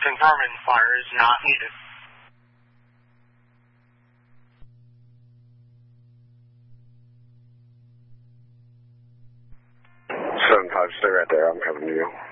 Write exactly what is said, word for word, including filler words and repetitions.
Confirming fire is not needed. seven five, stay right there. I'm coming to you.